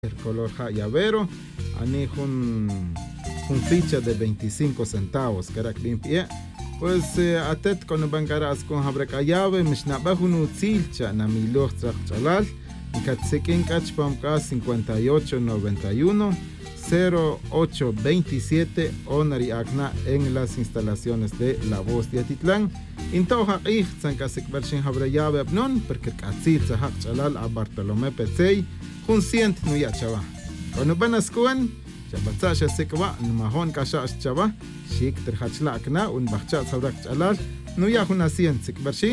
el color llavero, ani un ficha de 25 centavos, que era limpia. Pues atet con bancaras con habreka llave, mishnabahunu tzilcha na miloch chalal, y katsekin kachpamka 5891 0827 onari akna en las instalaciones de La Voz de Atitlán. Intoja ich zankasik vershin habre llave abnon, porque katzitza hak chalal a Bartolomé Petzey, un cient nuya chava. Cuando van a skuan, chabatza shasikwa, numahon kasha chava, shik terhachla akna, un bachchat sabrak chalal, nuya una cient sik vershin.